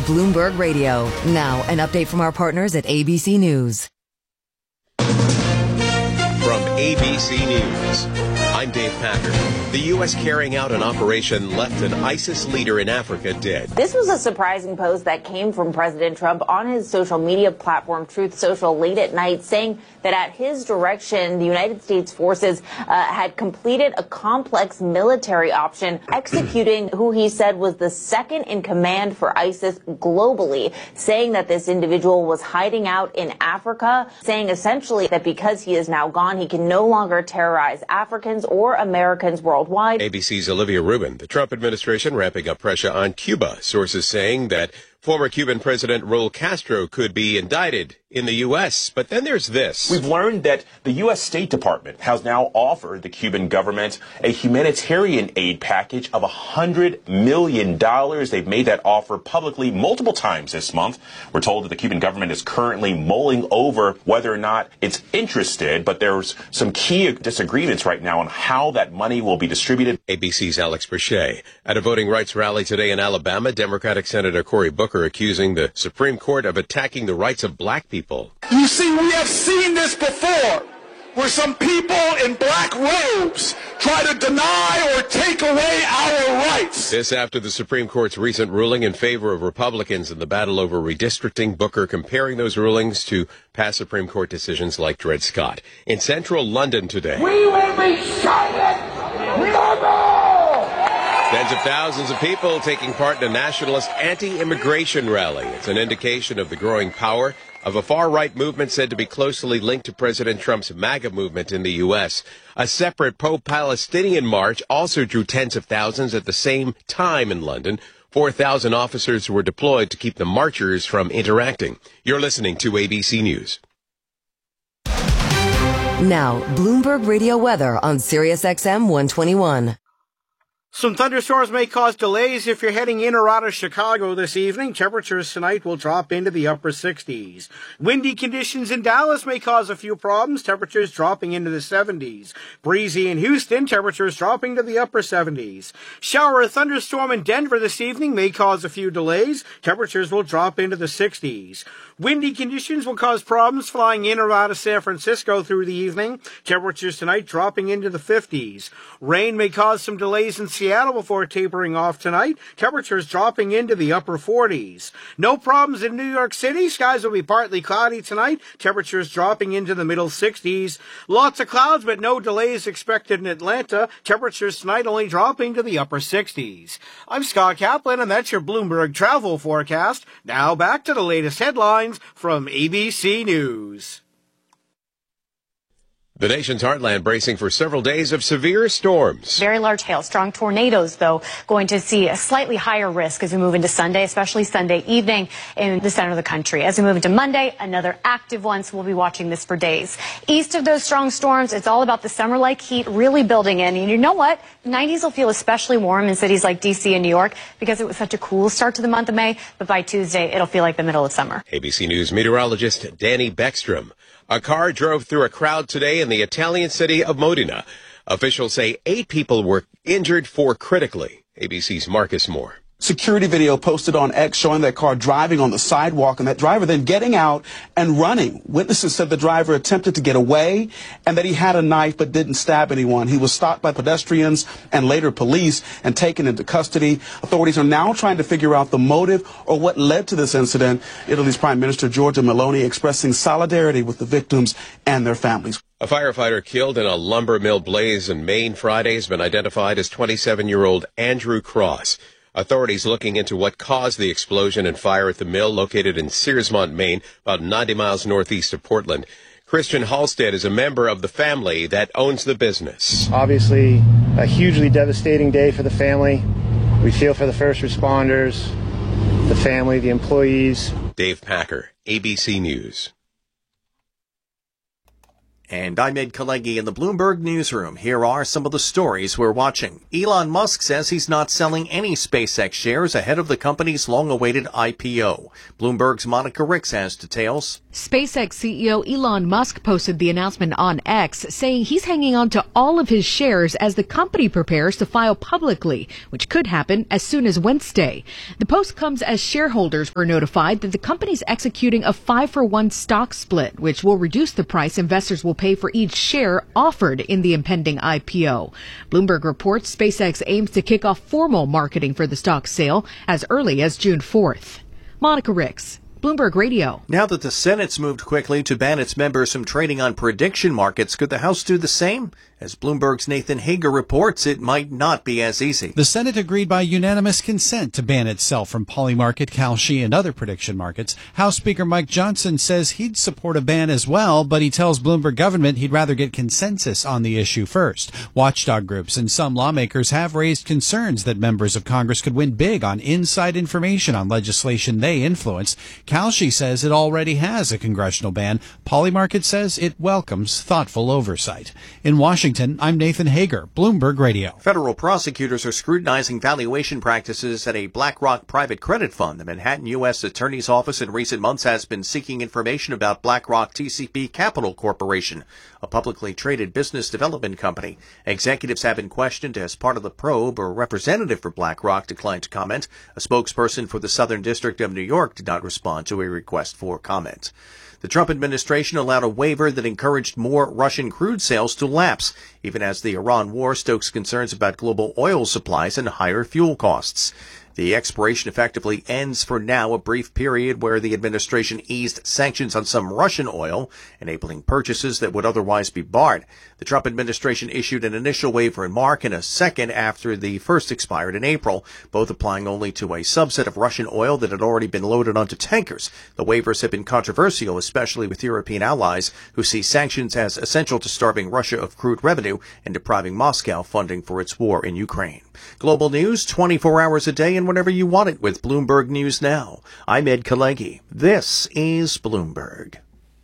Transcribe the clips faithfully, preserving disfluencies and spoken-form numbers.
Bloomberg Radio. Now, an update from our partners at A B C News. From A B C News, I'm Dave Packer. The U S carrying out an operation left an ISIS leader in Africa dead. This was a surprising post that came from President Trump on his social media platform, Truth Social, late at night, saying that at his direction, the United States forces uh, had completed a complex military option, executing who he said was the second in command for ISIS globally, saying that this individual was hiding out in Africa, saying essentially that because he is now gone, he can no longer terrorize Africans or Americans worldwide. A B C's Olivia Rubin. The Trump administration ramping up pressure on Cuba. Sources saying that former Cuban President Raul Castro could be indicted in the U S. But then there's this. We've learned that the U S State Department has now offered the Cuban government a humanitarian aid package of one hundred million dollars. They've made that offer publicly multiple times this month. We're told that the Cuban government is currently mulling over whether or not it's interested, but there's some key disagreements right now on how that money will be distributed. A B C's Alex Brachet. At a voting rights rally today in Alabama, Democratic Senator Cory Booker accusing the Supreme Court of attacking the rights of black people. You see, we have seen this before, where some people in black robes try to deny or take away our rights. This after the Supreme Court's recent ruling in favor of Republicans in the battle over redistricting. Booker comparing those rulings to past Supreme Court decisions like Dred Scott. In central London today, We will be silent no more! Tens of thousands of people taking part in a nationalist anti-immigration rally. It's an indication of the growing power of a far-right movement said to be closely linked to President Trump's MAGA movement in the U S. A separate pro-Palestinian march also drew tens of thousands at the same time in London. four thousand officers were deployed to keep the marchers from interacting. You're listening to A B C News. Now, Bloomberg Radio weather on Sirius X M one twenty-one. Some thunderstorms may cause delays if you're heading in or out of Chicago this evening. Temperatures tonight will drop into the upper sixties. Windy conditions in Dallas may cause a few problems. Temperatures dropping into the seventies. Breezy in Houston. Temperatures dropping to the upper seventies. Shower or thunderstorm in Denver this evening may cause a few delays. Temperatures will drop into the sixties. Windy conditions will cause problems flying in or out of San Francisco through the evening. Temperatures tonight dropping into the fifties. Rain may cause some delays in Seattle before tapering off tonight. Temperatures dropping into the upper forties. No problems in New York City. Skies will be partly cloudy tonight. Temperatures dropping into the middle sixties. Lots of clouds, but no delays expected in Atlanta. Temperatures tonight only dropping to the upper sixties. I'm Scott Kaplan, and that's your Bloomberg travel forecast. Now back to the latest headlines from A B C News. The nation's heartland bracing for several days of severe storms. Very large hail, strong tornadoes, though, going to see a slightly higher risk as we move into Sunday, especially Sunday evening in the center of the country. As we move into Monday, another active one, so we'll be watching this for days. East of those strong storms, it's all about the summer-like heat really building in. And you know what? nineties will feel especially warm in cities like D C and New York because it was such a cool start to the month of May. But by Tuesday, it'll feel like the middle of summer. A B C News meteorologist Danny Beckstrom. A car drove through a crowd today in the Italian city of Modena. Officials say eight people were injured, four critically. A B C's Marcus Moore. Security video posted on X showing that car driving on the sidewalk and that driver then getting out and running. Witnesses said the driver attempted to get away and that he had a knife but didn't stab anyone. He was stopped by pedestrians and later police and taken into custody. Authorities are now trying to figure out the motive or what led to this incident. Italy's Prime Minister Giorgia Meloni expressing solidarity with the victims and their families. A firefighter killed in a lumber mill blaze in Maine Friday has been identified as twenty-seven-year-old Andrew Cross. Authorities looking into what caused the explosion and fire at the mill located in Searsmont, Maine, about ninety miles northeast of Portland. Christian Halstead is a member of the family that owns the business. Obviously, a hugely devastating day for the family. We feel for the first responders, the family, the employees. Dave Packer, A B C News. And I'm Ed Kalegi in the Bloomberg Newsroom. Here are some of the stories we're watching. Elon Musk says he's not selling any SpaceX shares ahead of the company's long-awaited I P O. Bloomberg's Monica Ricks has details. SpaceX C E O Elon Musk posted the announcement on X, saying he's hanging on to all of his shares as the company prepares to file publicly, which could happen as soon as Wednesday. The post comes as shareholders were notified that the company's executing a five-for-one stock split, which will reduce the price investors will pay for each share offered in the impending I P O. Bloomberg reports SpaceX aims to kick off formal marketing for the stock sale as early as June fourth. Monica Ricks, Bloomberg Radio. Now that the Senate's moved quickly to ban its members from trading on prediction markets, could the House do the same? As Bloomberg's Nathan Hager reports, it might not be as easy. The Senate agreed by unanimous consent to ban itself from Polymarket, Kalshi, and other prediction markets. House Speaker Mike Johnson says he'd support a ban as well, but he tells Bloomberg Government he'd rather get consensus on the issue first. Watchdog groups and some lawmakers have raised concerns that members of Congress could win big on inside information on legislation they influence. Kalshi says it already has a congressional ban. Polymarket says it welcomes thoughtful oversight. In Washington, I'm Nathan Hager, Bloomberg Radio. Federal prosecutors are scrutinizing valuation practices at a BlackRock private credit fund. The Manhattan U S Attorney's Office in recent months has been seeking information about BlackRock T C P Capital Corporation, a publicly traded business development company. Executives have been questioned as part of the probe. A representative for BlackRock declined to comment. A spokesperson for the Southern District of New York did not respond to a request for comment. The Trump administration allowed a waiver that encouraged more Russian crude sales to lapse, even as the Iran war stokes concerns about global oil supplies and higher fuel costs. The expiration effectively ends for now, a brief period where the administration eased sanctions on some Russian oil, enabling purchases that would otherwise be barred. The Trump administration issued an initial waiver in March and a second after the first expired in April, both applying only to a subset of Russian oil that had already been loaded onto tankers. The waivers have been controversial, especially with European allies who see sanctions as essential to starving Russia of crude revenue and depriving Moscow funding for its war in Ukraine. Global news twenty-four hours a day and whenever you want it with Bloomberg News Now. I'm Ed Kalegi. This is Bloomberg.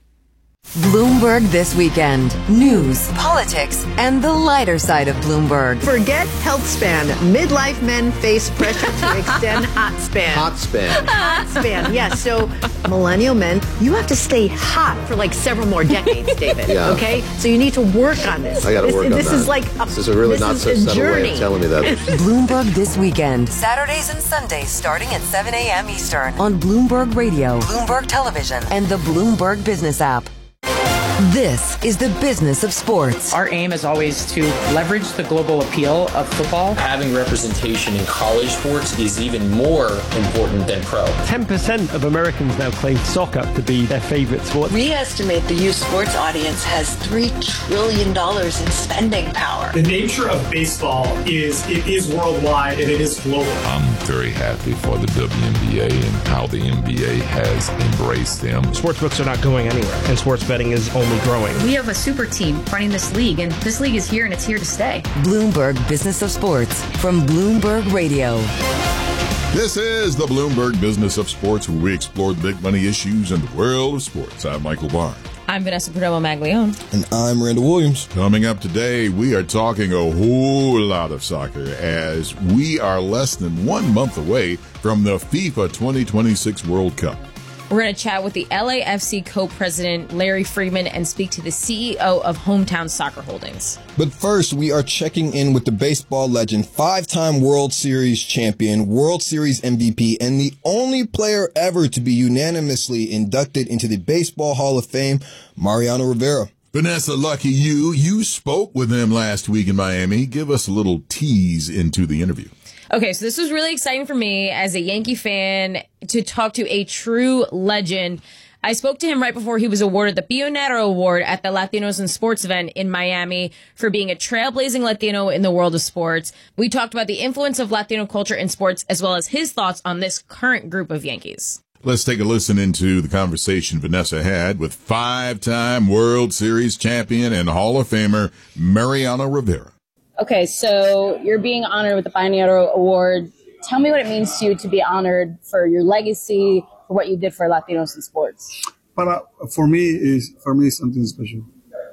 Bloomberg This Weekend. News, politics, and the lighter side of Bloomberg. Forget health span. Midlife men face pressure to extend hot span. Hot span. Hot span, yes. So, millennial men, you have to stay hot for like several more decades, David. Yeah. Okay? So you need to work on this. I got to work on this that. This is like a, this is a really not so subtle journey. way of telling me that. Bloomberg This Weekend. Saturdays and Sundays starting at seven a.m. Eastern. On Bloomberg Radio, Bloomberg Television, and the Bloomberg Business app. This is the business of sports. Our aim is always to leverage the global appeal of football. Having representation in college sports is even more important than pro. ten percent of Americans now claim soccer to be their favorite sport. We estimate the youth sports audience has three trillion dollars in spending power. The nature of baseball is it is worldwide and it is global. I'm very happy for the W N B A and how the N B A has embraced them. Sportsbooks are not going anywhere, and sports betting is only growing. We have a super team running this league, and this league is here and it's here to stay. Bloomberg Business of Sports from Bloomberg Radio. This is the Bloomberg Business of Sports, where we explore the big money issues in the world of sports. I'm Michael Barr. I'm Vanessa Perdomo Maglione. And I'm Randall Williams. Coming up today, we are talking a whole lot of soccer as we are less than one month away from the FIFA twenty twenty-six World Cup. We're going to chat with the L A F C co-president, Larry Freeman, and speak to the C E O of Hometown Soccer Holdings. But first, we are checking in with the baseball legend, five-time World Series champion, World Series M V P, and the only player ever to be unanimously inducted into the Baseball Hall of Fame, Mariano Rivera. Vanessa, lucky you. You spoke with him last week in Miami. Give us a little tease into the interview. Okay, so this was really exciting for me as a Yankee fan to talk to a true legend. I spoke to him right before he was awarded the Pionero Award at the Latinos in Sports event in Miami for being a trailblazing Latino in the world of sports. We talked about the influence of Latino culture in sports as well as his thoughts on this current group of Yankees. Let's take a listen into the conversation Vanessa had with five-time World Series champion and Hall of Famer Mariano Rivera. Okay, so you're being honored with the Pionero Award. Tell me what it means to you to be honored for your legacy, for what you did for Latinos in sports. Para, for me, is for me something special.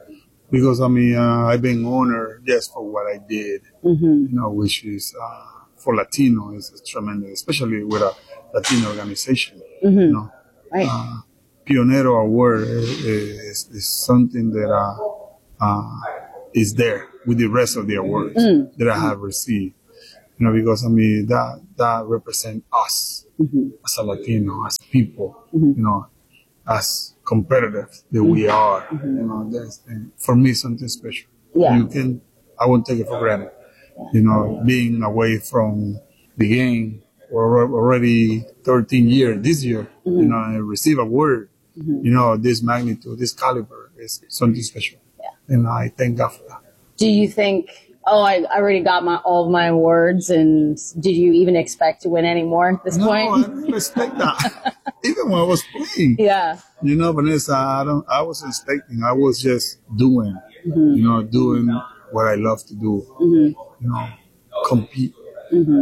because I mean, uh, I've been honored just for what I did, mm-hmm. you know, which is uh, for Latino is tremendous, especially with a Latino organization. Mm-hmm. You know, right. uh, Pionero Award is, is something that uh, uh, is there with the rest of the awards mm. that I have received. You know, because I mean that that represents us mm-hmm. as a Latino, as people. Mm-hmm. You know, as competitive that mm-hmm. we are. Mm-hmm. You know, that's for me something special. Yeah. You can, I won't take it for granted. You know, being away from the game for already thirteen years this year. Mm-hmm. You know, and receive a word. Mm-hmm. You know, this magnitude, this caliber is something special. Yeah. And I thank God for that. Do you think? Oh, I I already got my all of my awards, and did you even expect to win any more at this no, point? No, I didn't expect that. Even when I was playing. Yeah. You know, Vanessa, I don't. I wasn't expecting. I was just doing. Mm-hmm. You know, doing what I love to do. Mm-hmm. You know, compete. Mm-hmm.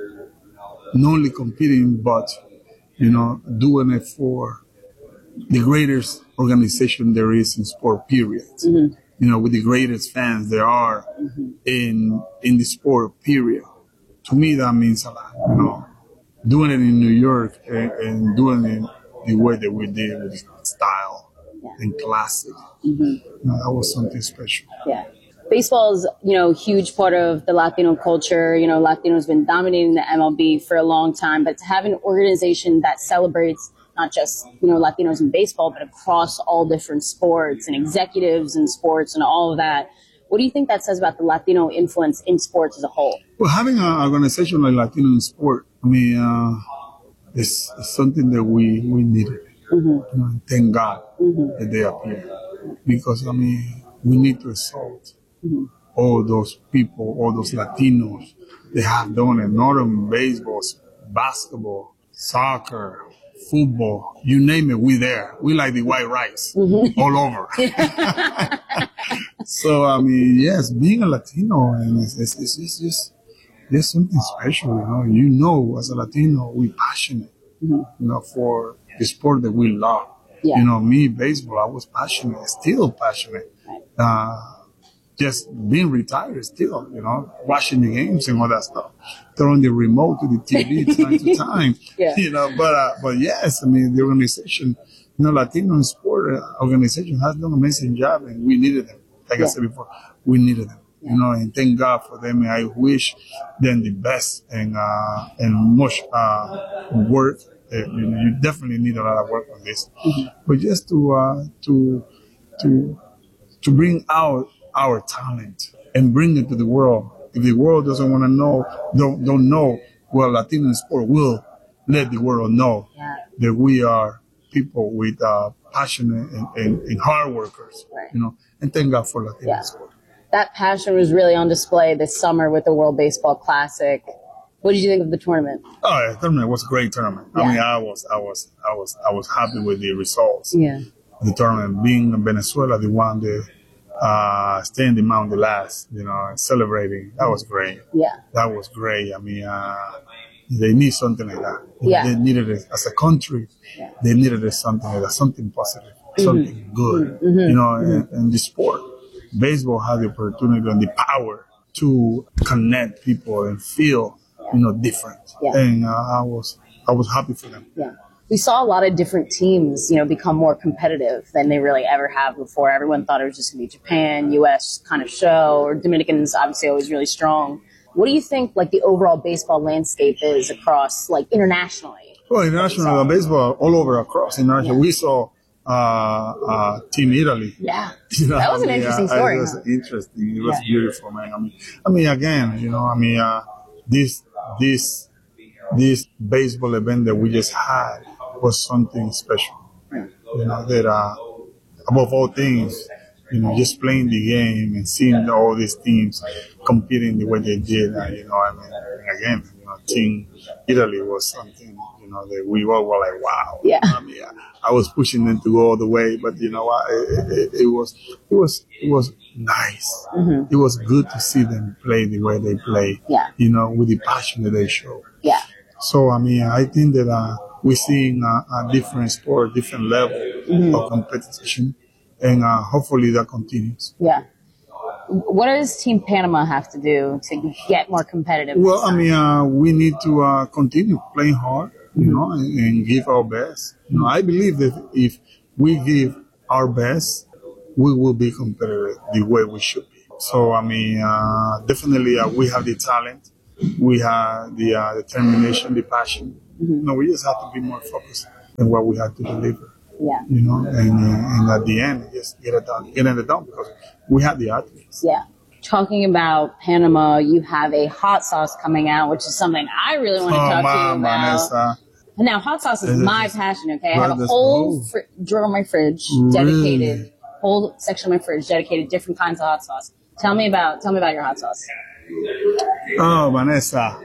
Not only competing, but you know, doing it for the greatest organization there is in sport. Period. Mm-hmm. You know, with the greatest fans there are mm-hmm. in in the sport, period. To me, that means a lot. You know, doing it in New York and, and doing it the way that we did with style yeah. and classic, mm-hmm. you know, that was something special. Yeah, baseball is you know a huge part of the Latino culture. You know, Latinos been dominating the M L B for a long time, but to have an organization that celebrates not just, you know, Latinos in baseball, but across all different sports and executives in sports and all of that. What do you think that says about the Latino influence in sports as a whole? Well, having an organization like Latino in sport, I mean, uh, it's, it's something that we, we needed. Mm-hmm. You know, thank God mm-hmm. that they appear. Because, I mean, we need to exalt mm-hmm. all those people, all those Latinos that have done it, not in baseball, basketball, soccer, football, you name it, we there. We like the white rice mm-hmm. all over. So, I mean, yes, being a Latino, and it's, it's, it's, it's just there's something special, you know. You know, as a Latino, we're passionate, mm-hmm. you know, for the sport that we love. Yeah. You know, me, baseball, I was passionate, still passionate. Right. Uh, just being retired still, you know, watching the games and all that stuff, throwing the remote to the T V time to time, yeah. you know, but, uh, but yes, I mean, the organization, you know, Latino sport organization has done an amazing job and we needed them. Like yeah. I said before, we needed them, yeah. you know, and thank God for them. And I wish them the best and, uh, and much, uh, work. Uh, you know, you definitely need a lot of work on this, mm-hmm. but just to, uh, to, to, to bring out our talent and bring it to the world. If the world doesn't want to know, don't don't know, well, Latino sport will let the world know yeah. that we are people with uh, passionate and, and, and hard workers, right. you know. And thank God for Latino yeah. sport. That passion was really on display this summer with the World Baseball Classic. What did you think of the tournament? Oh, the tournament was a great tournament. Yeah. I mean, I was, I was, I was, I was happy with the results. Yeah. The tournament, being in Venezuela, the one that uh, standing Mount the last, you know, and celebrating. That was great. Yeah. That was great. I mean, uh, they need something like that. Yeah. They needed it as a country. Yeah. They needed it something like that, something positive, mm-hmm. something good. Mm-hmm. You know, mm-hmm. and, and the sport, baseball had the opportunity and the power to connect people and feel, you know, different. Yeah. And uh, I was, I was happy for them. Yeah. We saw a lot of different teams, you know, become more competitive than they really ever have before. Everyone thought it was just going to be Japan, U S kind of show, or Dominicans obviously always really strong. What do you think, like, the overall baseball landscape is across, like, internationally? Well, international baseball all over across international. Yeah. We saw uh, uh, Team Italy. Yeah, you know, that was an I mean, interesting uh, story. It was huh? interesting. It was yeah. beautiful, man. I mean, I mean, again, you know, I mean, uh, this, this, this baseball event that we just had was something special. You know, that uh, above all things, you know, just playing the game and seeing all these teams competing the way they did, uh, you know, I mean, again, you know, Team Italy was something, you know, that we all were like, wow. Yeah. I mean, I, I was pushing them to go all the way, but you know, I, it, it, it was, it was, it was nice. Mm-hmm. It was good to see them play the way they play. Yeah. You know, with the passion that they show. Yeah. So, I mean, I think that uh, we're seeing a, a different sport, different level mm-hmm. of competition. and uh, hopefully that continues. Yeah. What does Team Panama have to do to get more competitive? Well, I mean, uh, we need to uh, continue playing hard, you know, and, and give our best. You know, I believe that if we give our best, we will be competitive the way we should be. So, I mean, uh, definitely uh, we have the talent, we have the uh, determination, the passion. Mm-hmm. No, we just have to be more focused on what we have to deliver. Yeah. You know, and, uh, and at the end, just get it done, get it done because we have the athletes. Yeah. Talking about Panama, you have a hot sauce coming out, which is something I really want to oh, talk my, to you about. Vanessa. Now, hot sauce is my passion, okay? I have a this whole fr- drawer in my fridge dedicated, really? whole section of my fridge dedicated to different kinds of hot sauce. Tell me about, tell me about your hot sauce. Oh, Vanessa,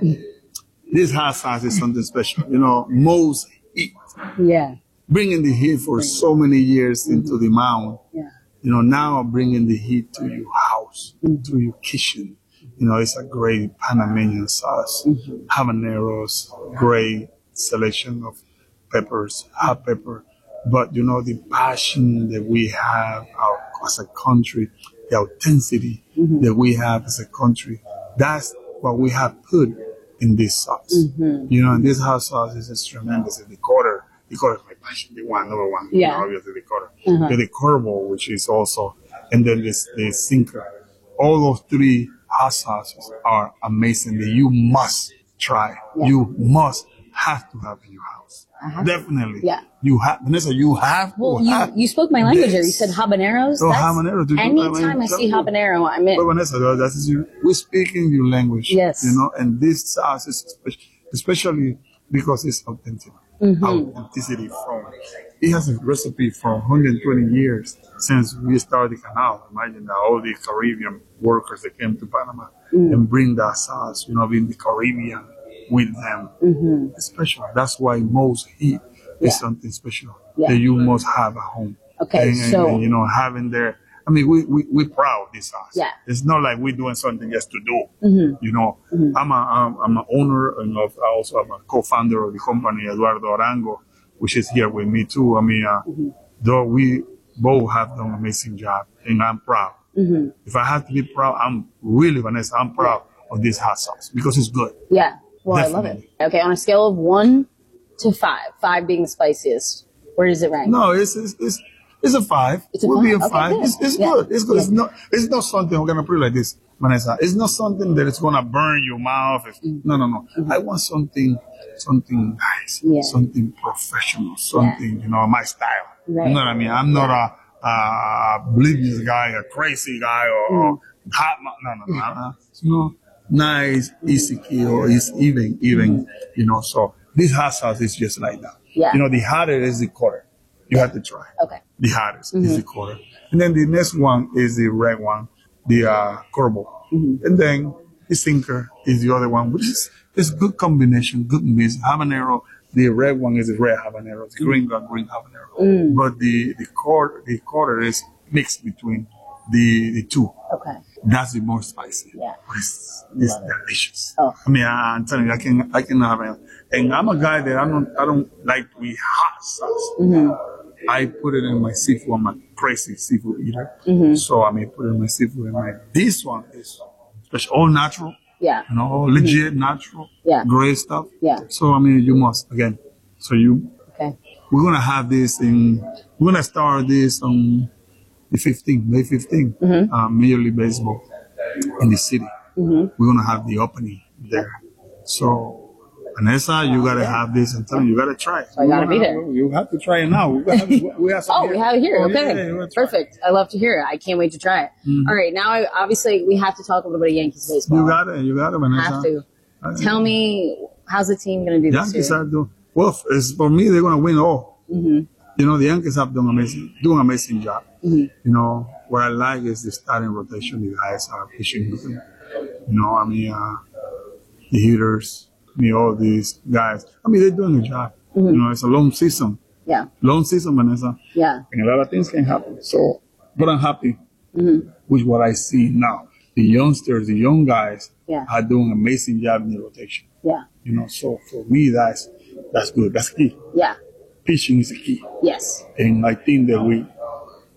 this hot sauce is something special. You know, Mo's heat. Yeah. Bringing the heat for so many years into the mound. Yeah. You know, now bringing the heat to your house, mm-hmm. to your kitchen. You know, it's a great Panamanian sauce. Mm-hmm. Habaneros, great selection of peppers, hot pepper. But, you know, the passion that we have our, as a country, the authenticity mm-hmm. that we have as a country, that's what we have put in this sauce. Mm-hmm. You know, and this hot sauce is just tremendous. The quarter, the quarter is my passion, the one, number one. Yeah. You know, obviously the quarter. Uh-huh. The Corvo, which is also, and then this, the Sinker. All those three hot sauces are amazing that you must try. Yeah. You must have to have in your house. Uh-huh. Definitely. Yeah. You have, Vanessa, you have Well, to you, have you spoke my language there. You said habaneros. Oh, That's, habanero. Did you- anytime I, I see mean, habanero, I'm in. But Vanessa, that's your, we're speaking your language. Yes. You know, and this sauce is special, especially because it's authentic. Mm-hmm. Authenticity from, it has a recipe for one hundred twenty years since we started the canal. Imagine that all the Caribbean workers that came to Panama mm. and bring that sauce, you know, being the Caribbean with them. Mm-hmm. It's special. That's why most heat yeah. is something special yeah. that you must have at home. Okay, and, so and, and, you know, having their, I mean, we we we proud of this sauce. Yeah. It's not like we're doing something just to do. Mm-hmm. You know, mm-hmm. I'm a I'm, I'm an owner and of, also I'm a co-founder of the company, Eduardo Arango, which is here with me too. I mean, uh, mm-hmm. though we both have done an amazing job, and I'm proud. Mm-hmm. If I have to be proud, I'm really, Vanessa, I'm proud of this hot sauce because it's good. Yeah. Well, Definitely. I love it. Okay, on a scale of one to five, five being the spiciest, where does it rank? No, it's it's it's, it's a five. It's a We'll five. be a Okay, five. good. It's, it's yeah. good. It's good. Yeah. It's not. It's not something we're gonna put it like this, Vanessa. It's not something that is gonna burn your mouth. If, mm-hmm. No, no, no. Mm-hmm. I want something, something nice, yeah. something professional, something yeah. you know, my style. Right. You know what I mean? I'm not yeah. a, a oblivious guy, a crazy guy, or, mm. or hot. No, no, no. no, no. You know, nice, easy kill, is even, even. Mm-hmm. You know, so this hot sauce is just like that. Yeah. You know, the hotter is the quarter. You have to try. Okay. The hottest mm-hmm. is the quarter. And then the next one is the red one, the uh, Corvo. Mm-hmm. And then the Sinker is the other one, which is it's good combination, good mix. Habanero, the red one is the red habanero, the green one, green habanero. Mm. But the the quarter, the quarter is mixed between the the two. Okay. That's the more spicy. Yeah. It's, it's delicious. Oh. I mean, I'm telling you, I can I can have it. And I'm a guy that I don't I don't like to eat hot sauce. Mm-hmm. I put it in my seafood. I'm a crazy seafood eater. Mm-hmm. So I may put it in my seafood. And my, this one is special, all natural. Yeah. You know, all legit, mm-hmm. natural. Yeah. Great stuff. Yeah. So, I mean, you must, again. So you, okay. We're going to have this in, we're going to start this on the fifteenth, May fifteenth, mm-hmm. uh, Major League Baseball in the city. Mm-hmm. We're going to have the opening there. So, Vanessa, you gotta have this and tell you, you gotta try it. So I gotta be there. You have to try it now. We have, we have oh, we have it here. Oh, okay, yeah, yeah, perfect. I love to hear it. I can't wait to try it. Mm-hmm. All right, now I, obviously we have to talk a little bit of Yankees baseball. You got it. You got it, Vanessa. Have to. Uh, tell me, how's the team gonna do Yankees this year? are doing well. It's, for me, they're gonna win all. Mm-hmm. You know, the Yankees have done amazing, doing an amazing job. Mm-hmm. You know, what I like is the starting rotation. The guys are pitching with them. You know, I mean, uh, the hitters. I mean, all these guys. I mean, they're doing a job. Mm-hmm. You know, it's a long season. Yeah. Long season, Vanessa. Yeah. And a lot of things can happen. So, but I'm happy mm-hmm. with what I see now. The youngsters, the young guys yeah. are doing an amazing job in the rotation. Yeah. You know, so for me, that's that's good. That's key. Yeah. Pitching is the key. Yes. And I think that we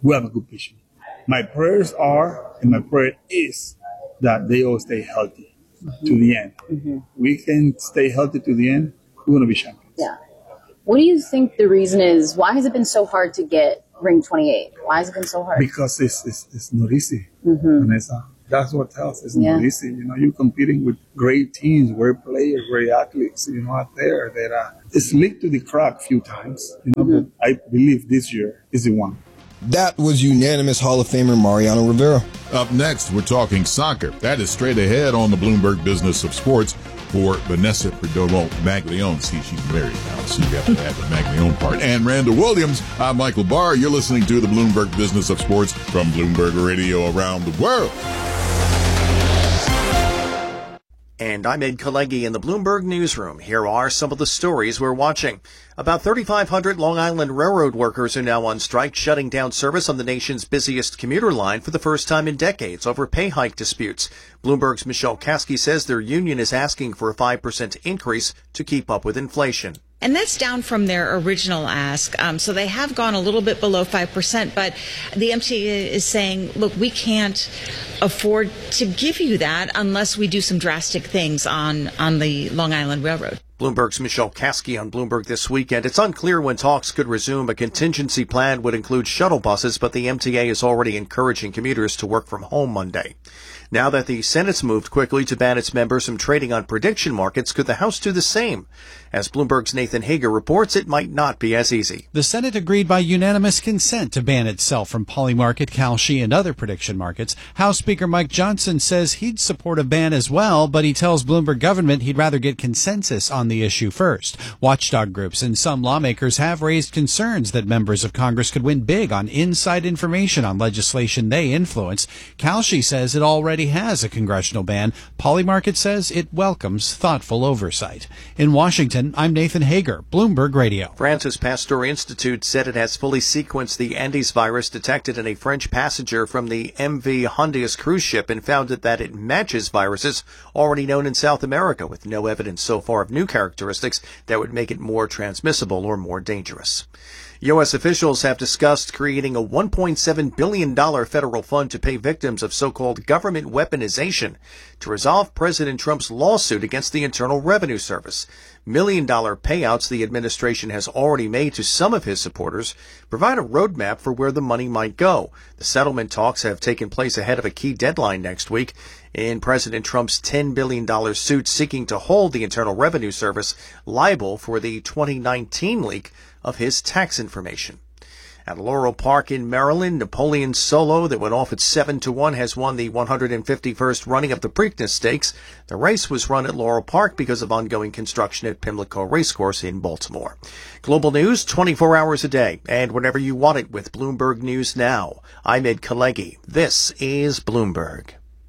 we have a good pitching. My prayers are, and my prayer is, that they all stay healthy mm-hmm. to the end. Mm-hmm. We can stay healthy to the end, we're going to be champions. Yeah. What do you think the reason is? Why has it been so hard to get ring twenty-eight? Why has it been so hard? Because it's it's, it's not easy, mm-hmm. Vanessa. That's what tells. It's yeah. not easy. You know, you're competing with great teams, great players, great athletes, you know, out there that uh, it's leaked to the crack a few times. You know, mm-hmm. but I believe this year is the one. That was unanimous Hall of Famer Mariano Rivera. Up next, we're talking soccer. That is straight ahead on the Bloomberg Business of Sports for Vanessa Perdomo Maglione. See, she's married now, so you have to add the Maglione part. And Randall Williams. I'm Michael Barr. You're listening to the Bloomberg Business of Sports from Bloomberg Radio around the world. And I'm Ed Kalegi in the Bloomberg Newsroom. Here are some of the stories we're watching. About thirty-five hundred Long Island Railroad workers are now on strike, shutting down service on the nation's busiest commuter line for the first time in decades over pay hike disputes. Bloomberg's Michelle Kasky says their union is asking for a five percent increase to keep up with inflation. And that's down from their original ask. Um, so they have gone a little bit below five percent. But the M T A is saying, look, we can't afford to give you that unless we do some drastic things on, on the Long Island Railroad. Bloomberg's Michelle Kasky on Bloomberg This Weekend. It's unclear when talks could resume. A contingency plan would include shuttle buses, but the M T A is already encouraging commuters to work from home Monday. Now that the Senate's moved quickly to ban its members from trading on prediction markets, could the House do the same? As Bloomberg's Nathan Hager reports, it might not be as easy. The Senate agreed by unanimous consent to ban itself from Polymarket, Kalshi, and other prediction markets. House Speaker Mike Johnson says he'd support a ban as well, but he tells Bloomberg Government he'd rather get consensus on the issue first. Watchdog groups and some lawmakers have raised concerns that members of Congress could win big on inside information on legislation they influence. Kalshi says it already has a congressional ban. Polymarket says it welcomes thoughtful oversight. In Washington, I'm Nathan Hager, Bloomberg Radio. Francis Pasteur Institute said it has fully sequenced the Andes virus detected in a French passenger from the M V Hondius cruise ship and found that it matches viruses already known in South America, with no evidence so far of new characteristics that would make it more transmissible or more dangerous. U S officials have discussed creating a one point seven billion dollars federal fund to pay victims of so-called government weaponization to resolve President Trump's lawsuit against the Internal Revenue Service. Million-dollar payouts the administration has already made to some of his supporters provide a roadmap for where the money might go. The settlement talks have taken place ahead of a key deadline next week in President Trump's ten billion dollars suit seeking to hold the Internal Revenue Service liable for the twenty nineteen leak of his tax information. At Laurel Park in Maryland, Napoleon Solo, that went off at seven to one, has won the one hundred fifty-first running of the Preakness Stakes. The race was run at Laurel Park because of ongoing construction at Pimlico Racecourse in Baltimore. Global news twenty-four hours a day and whenever you want it with Bloomberg News Now. I'm Ed Kalegi. This is Bloomberg.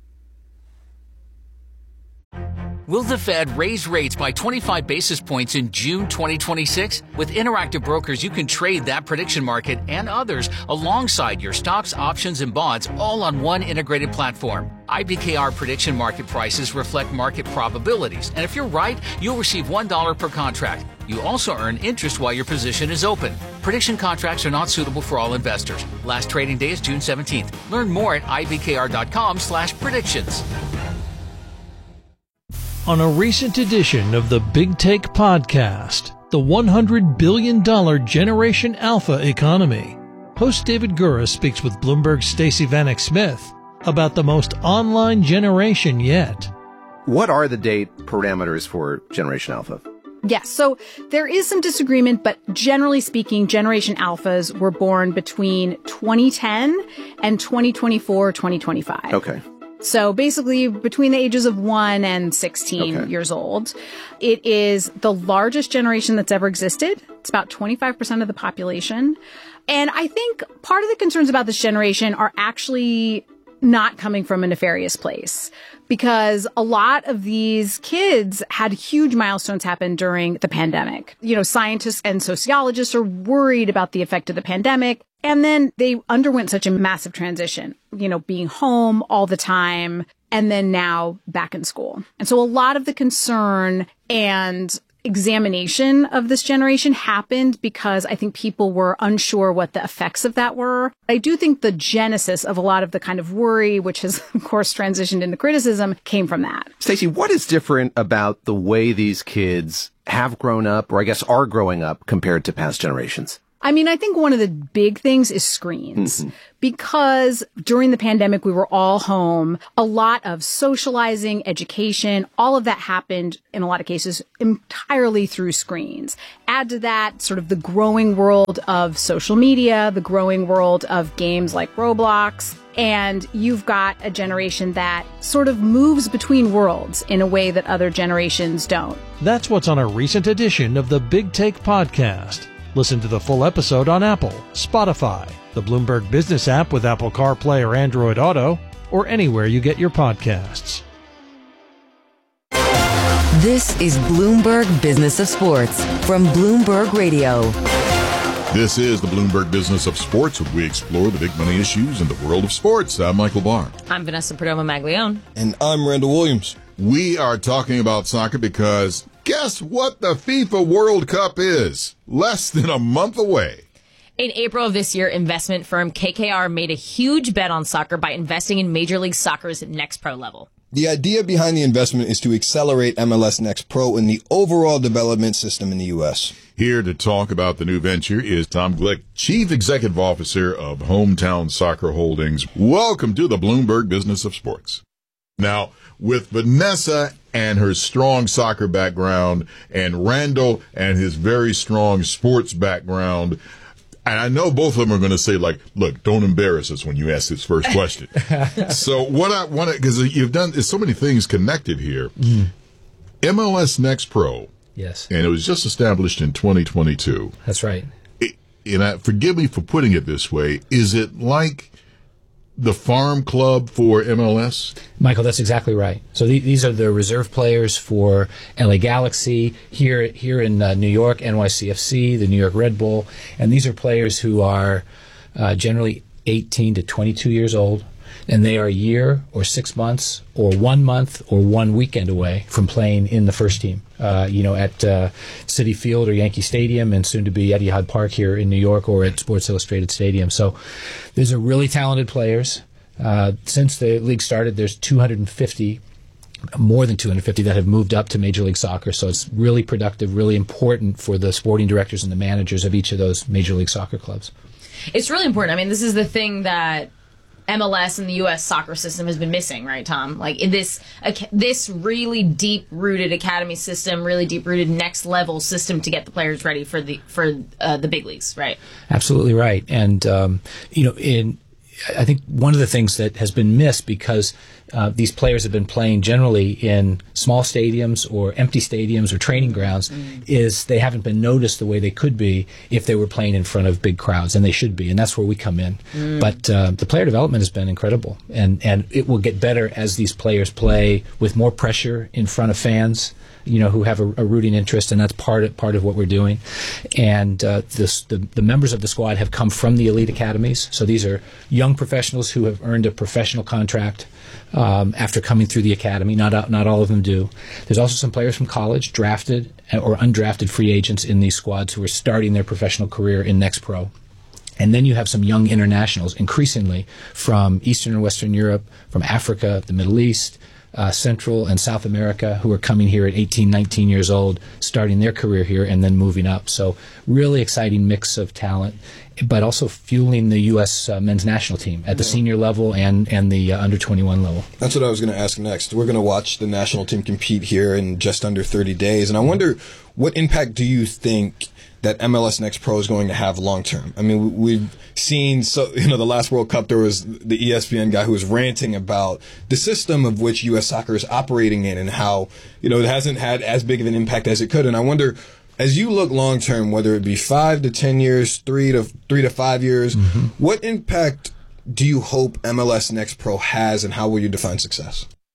Will the Fed raise rates by twenty-five basis points in June twenty twenty-six? With Interactive Brokers, you can trade that prediction market and others alongside your stocks, options, and bonds all on one integrated platform. I B K R prediction market prices reflect market probabilities, and if you're right, you'll receive one dollar per contract. You also earn interest while your position is open. Prediction contracts are not suitable for all investors. Last trading day is June seventeenth. Learn more at I B K R dot com slash predictions. On a recent edition of the Big Take podcast, the one hundred billion dollars Generation Alpha economy, host David Gura speaks with Bloomberg's Stacey Vanek Smith about the most online generation yet. What are the date parameters for Generation Alpha? Yes, so there is some disagreement, but generally speaking, Generation Alphas were born between twenty ten and twenty twenty-four, twenty twenty-five. Okay. So basically between the ages of one and sixteen okay. years old. It is the largest generation that's ever existed. It's about twenty-five percent of the population. And I think part of the concerns about this generation are actually not coming from a nefarious place, because a lot of these kids had huge milestones happen during the pandemic. You know, scientists and sociologists are worried about the effect of the pandemic. And then they underwent such a massive transition, you know, being home all the time and then now back in school. And so a lot of the concern and examination of this generation happened because I think people were unsure what the effects of that were. I do think the genesis of a lot of the kind of worry, which has, of course, transitioned into criticism, came from that. Stacey, what is different about the way these kids have grown up, or I guess are growing up, compared to past generations? I mean, I think one of the big things is screens. Mm-hmm. Because during the pandemic, we were all home. A lot of socializing, education, all of that happened in a lot of cases entirely through screens. Add to that sort of the growing world of social media, the growing world of games like Roblox. And you've got a generation that sort of moves between worlds in a way that other generations don't. That's what's on a recent edition of the Big Take Podcast. Listen to the full episode on Apple, Spotify, the Bloomberg Business app with Apple CarPlay or Android Auto, or anywhere you get your podcasts. This is Bloomberg Business of Sports from Bloomberg Radio. This is the Bloomberg Business of Sports, where we explore the big money issues in the world of sports. I'm Michael Barr. I'm Vanessa Perdomo-Maglione. And I'm Randall Williams. We are talking about soccer because guess what the FIFA World Cup is? Less than a month away. In April of this year, investment firm K K R made a huge bet on soccer by investing in Major League Soccer's Next Pro level. The idea behind the investment is to accelerate M L S Next Pro in the overall development system in the U S. Here to talk about the new venture is Tom Glick, Chief Executive Officer of Hometown Soccer Holdings. Welcome to the Bloomberg Business of Sports. Now, with Vanessa and her strong soccer background and Randall and his very strong sports background, and I know both of them are going to say, like, look, don't embarrass us when you ask this first question. So what I want to, because you've done, there's so many things connected here. Mm. M L S Next Pro. Yes. And it was just established in twenty twenty-two. That's right. It, and I, forgive me for putting it this way. Is it like the farm club for M L S? Michael, that's exactly right. So th- these are the reserve players for L A Galaxy, here here in uh, New York, N Y C F C, the New York Red Bull. And these are players who are uh, generally eighteen to twenty-two years old. And they are a year or six months or one month or one weekend away from playing in the first team, uh, you know, at uh, Citi Field or Yankee Stadium, and soon to be Etihad Park here in New York, or at Sports Illustrated Stadium. So these are really talented players. Uh, since the league started, there's two hundred fifty, more than two hundred fifty that have moved up to Major League Soccer. So it's really productive, really important for the sporting directors and the managers of each of those Major League Soccer clubs. It's really important. I mean, this is the thing that M L S and the U S soccer system has been missing, right, Tom? Like in this this really deep-rooted academy system, really deep-rooted next-level system to get the players ready for the for uh, the big leagues, right? Absolutely right. And um, you know, in I think one of the things that has been missed, because uh, these players have been playing generally in small stadiums or empty stadiums or training grounds, mm. is they haven't been noticed the way they could be if they were playing in front of big crowds, and they should be, and that's where we come in. Mm. But uh, the player development has been incredible, and, and it will get better as these players play with more pressure in front of fans, you know, who have a, a rooting interest, and that's part of, part of what we're doing. And uh, this, the, the members of the squad have come from the elite academies. So these are young professionals who have earned a professional contract um, after coming through the academy. Not not all of them do. There's also some players from college, drafted or undrafted free agents in these squads, who are starting their professional career in Next Pro. And then you have some young internationals, increasingly from Eastern and Western Europe, from Africa, the Middle East, Uh, Central and South America, who are coming here at eighteen, nineteen years old, starting their career here and then moving up. So really exciting mix of talent, but also fueling the U S uh, men's national team at the yeah. senior level and, and the uh, under twenty-one level. That's what I was going to ask next. We're going to watch the national team compete here in just under thirty days. And I wonder, what impact do you think that M L S Next Pro is going to have long term? I mean, we've seen, so you know, the last World Cup, there was the E S P N guy who was ranting about the system of which U S soccer is operating in, and how, you know, it hasn't had as big of an impact as it could. And I wonder, as you look long term, whether it be five to ten years, three to three to five years, mm-hmm. what impact do you hope M L S Next Pro has, and how will you define success?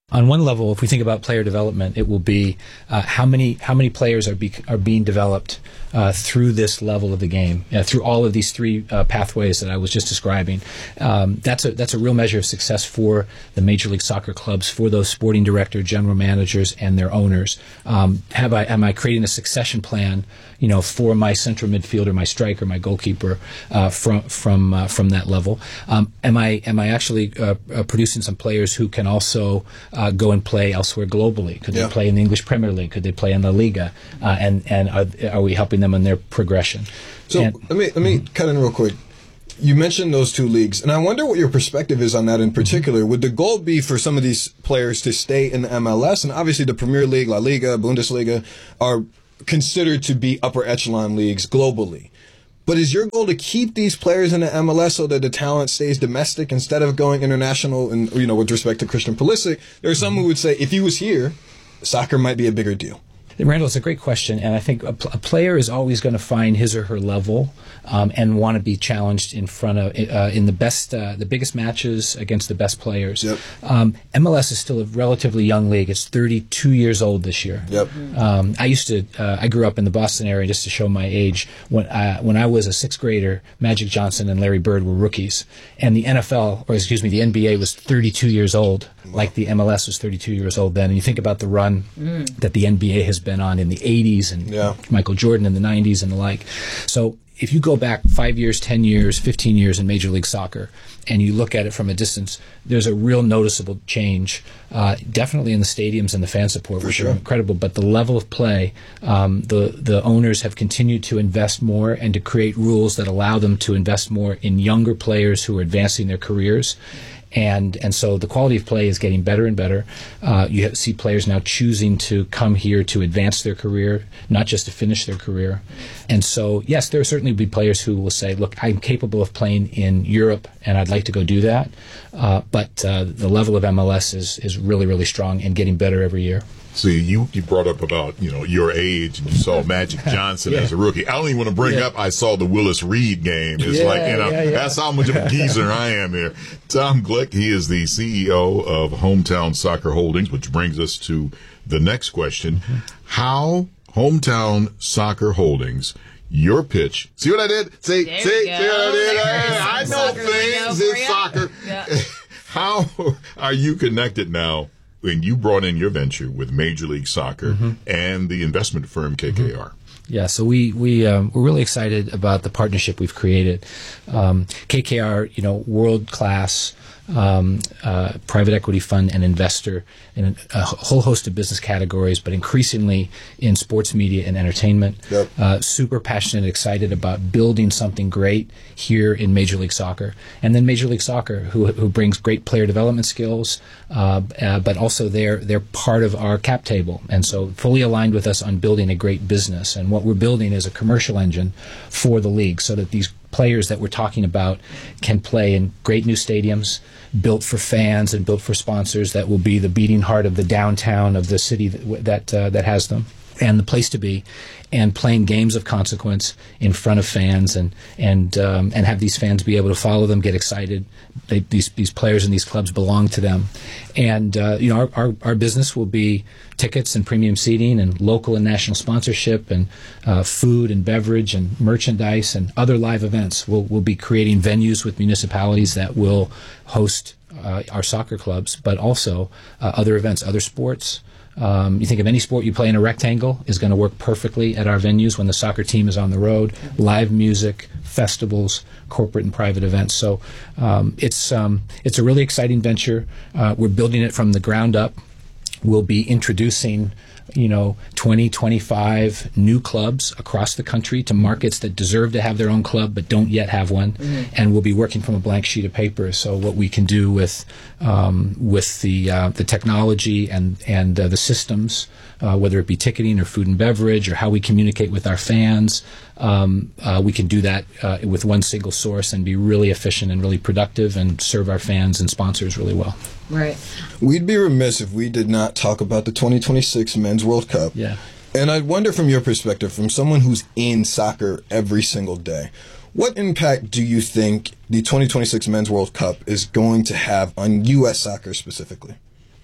On one level, if we think about player development, it will be uh, how many how many players are be, are being developed uh, through this level of the game, uh, through all of these three uh, pathways that I was just describing. Um, that's a that's a real measure of success for the Major League Soccer clubs, for those sporting director, general managers, and their owners. Um, have I am I creating a succession plan, you know, for my central midfielder, my striker, my goalkeeper uh, from from uh, from that level? Um, am I am I actually uh, uh, producing some players who can also Uh, go and play elsewhere globally? Could Yeah. they play in the English Premier League? Could they play in La Liga? Uh, and and are, are we helping them in their progression? So And- let me let me cut in real quick. You mentioned those two leagues, and I wonder what your perspective is on that in particular. Would the goal be for some of these players to stay in the M L S? And obviously the Premier League, La Liga, Bundesliga are considered to be upper echelon leagues globally. But is your goal to keep these players in the M L S so that the talent stays domestic instead of going international? And, you know, with respect to Christian Pulisic, there are some who would say if he was here, soccer might be a bigger deal. Randall, it's a great question, and I think a, a player is always going to find his or her level um, and want to be challenged in front of uh, in the best, uh, the biggest matches against the best players. Yep. Um, M L S is still a relatively young league. It's thirty-two years old this year. Yep. Um, I used to, uh, I grew up in the Boston area, just to show my age. When I, when I was a sixth grader, Magic Johnson and Larry Bird were rookies, and the N F L, or excuse me, the N B A was thirty-two years old, like the M L S was thirty-two years old then. And you think about the run mm. that the N B A has been on in the eighties and yeah. Michael Jordan in the nineties and the like. So if you go back five years, ten years, fifteen years in Major League Soccer, and you look at it from a distance, there's a real noticeable change, uh, definitely in the stadiums and the fan support, For which sure. are incredible. But the level of play, um, the the owners have continued to invest more and to create rules that allow them to invest more in younger players who are advancing their careers. And and so the quality of play is getting better and better. Uh, you have, see players now choosing to come here to advance their career, not just to finish their career. And so, yes, there will certainly be players who will say, look, I'm capable of playing in Europe, and I'd like to go do that. Uh, but uh, the level of M L S is, is really, really strong and getting better every year. See, you, you brought up about, you know, your age, and you saw Magic Johnson yeah. as a rookie. I don't even want to bring yeah. up, I saw the Willis Reed game. It's yeah, like, you know, yeah, yeah. that's how much of a geezer I am here. Tom Glick, he is the C E O of Hometown Soccer Holdings, which brings us to the next question. Mm-hmm. How Hometown Soccer Holdings, your pitch. See what I did? See, There see, see we what go. I did? There's Hey, some I know soccer lingo things for in ya. soccer. Yeah. How are you connected now? When you brought in your venture with Major League Soccer mm-hmm. and the investment firm K K R. Yeah, so we we um, we're really excited about the partnership we've created. Um, K K R, you know, world class um, uh, private equity fund and investor in a whole host of business categories, but increasingly in sports media and entertainment. Yep. Uh, super passionate, excited about building something great here in Major League Soccer, and then Major League Soccer, who who brings great player development skills, uh, uh, but also they're they're part of our cap table, and so fully aligned with us on building a great business. And what we're building is a commercial engine for the league, so that these players that we're talking about can play in great new stadiums, built for fans and built for sponsors, that will be the beating heart of the downtown of the city that that, uh, that has them, and the place to be, and playing games of consequence in front of fans, and and um, and have these fans be able to follow them, get excited. They, these these players and these clubs belong to them, and uh, you know our, our our business will be tickets and premium seating and local and national sponsorship and uh, food and beverage and merchandise and other live events. We'll we'll be creating venues with municipalities that will host uh, our soccer clubs, but also uh, other events, other sports. Um, you think of any sport you play in a rectangle is going to work perfectly at our venues when the soccer team is on the road. Live music, festivals, corporate and private events. So um, it's um, it's a really exciting venture. Uh, we're building it from the ground up. We'll be introducing, you know, twenty, twenty-five new clubs across the country to markets that deserve to have their own club but don't yet have one. Mm-hmm. And we'll be working from a blank sheet of paper. So what we can do with um, with the uh, the technology and and uh, the systems, uh, whether it be ticketing or food and beverage or how we communicate with our fans, um, uh, we can do that uh, with one single source and be really efficient and really productive and serve our fans and sponsors really well. Right. We'd be remiss if we did not talk about the twenty twenty-six Men's World Cup. Yeah. And I wonder, from your perspective, from someone who's in soccer every single day, what impact do you think the twenty twenty-six Men's World Cup is going to have on U S soccer specifically?